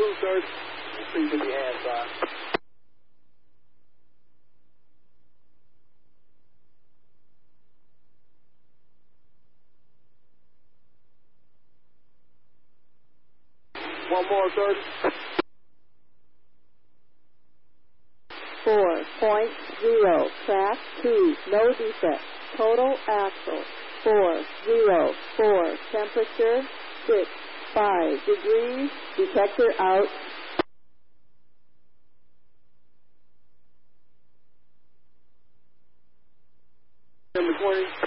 Two thirds. Please with your hands on. One more, third. 4.0, track 2, no defect, total axle, 404, temperature 65 degrees, detector out. Number 20.